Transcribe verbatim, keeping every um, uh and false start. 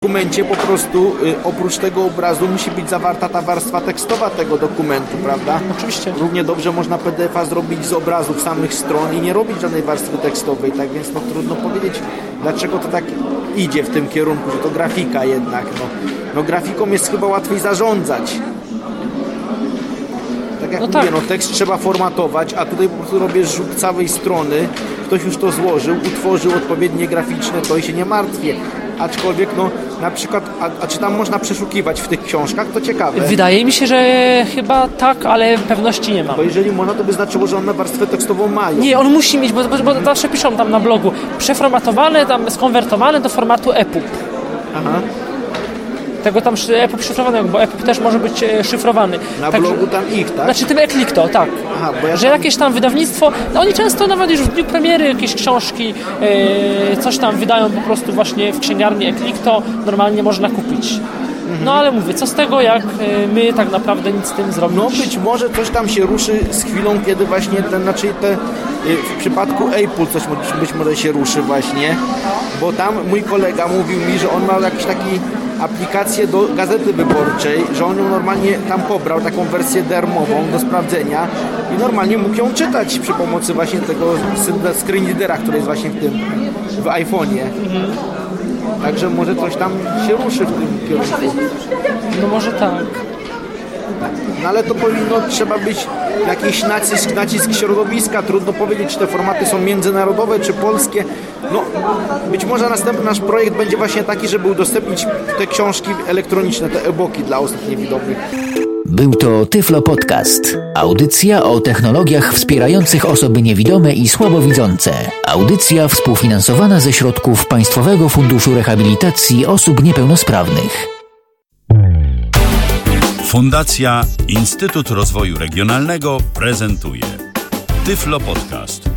W dokumencie po prostu y, oprócz tego obrazu musi być zawarta ta warstwa tekstowa tego dokumentu, prawda? Oczywiście. Równie dobrze można P D F-a zrobić z obrazów samych stron i nie robić żadnej warstwy tekstowej, tak więc no trudno powiedzieć, dlaczego to tak idzie w tym kierunku, że to grafika jednak, no. No grafiką jest chyba łatwiej zarządzać. Tak jak no mówię, tak. no tekst trzeba formatować, a tutaj po prostu robię rzut całej strony, ktoś już to złożył, utworzył odpowiednie graficzne, to i się nie martwię. Aczkolwiek, no, na przykład, a, a czy tam można przeszukiwać w tych książkach, to ciekawe. Wydaje mi się, że chyba tak, ale pewności nie mam. Bo jeżeli można, to by znaczyło, że one warstwę tekstową mają. Nie, on musi mieć, bo, bo, bo zawsze piszą tam na blogu, przeformatowane, tam skonwertowane do formatu E P U B. Aha. Tego tam E P U B szyfrowanego, bo E P U B też może być szyfrowany. Na tak, blogu tam ich, tak? Znaczy tym Eklikto, tak. Aha, bo ja że tam... jakieś tam wydawnictwo, no oni często nawet już w dniu premiery jakieś książki, yy, coś tam wydają po prostu właśnie w księgarni Eklikto, normalnie można kupić. Mhm. No ale mówię, co z tego, jak yy, my tak naprawdę nic z tym zrobić? No być może coś tam się ruszy z chwilą, kiedy właśnie ten, znaczy te, yy, w przypadku Apple coś być może się ruszy właśnie, bo tam mój kolega mówił mi, że on ma jakiś taki aplikację do Gazety Wyborczej, że on ją normalnie tam pobrał, taką wersję darmową do sprawdzenia i normalnie mógł ją czytać przy pomocy właśnie tego screen readera, który jest właśnie w tym, w iPhone'ie. Mhm. Także może coś tam się ruszy w tym kierunku. No może tak. No ale to powinno, trzeba być jakiś nacisk, nacisk środowiska, trudno powiedzieć, czy te formaty są międzynarodowe, czy polskie. No, być może następny nasz projekt będzie właśnie taki, żeby udostępnić te książki elektroniczne, te e-booki dla osób niewidomych. Był to Tyflo Podcast. Audycja o technologiach wspierających osoby niewidome i słabowidzące. Audycja współfinansowana ze środków Państwowego Funduszu Rehabilitacji Osób Niepełnosprawnych. Fundacja Instytut Rozwoju Regionalnego prezentuje Tyflo Podcast.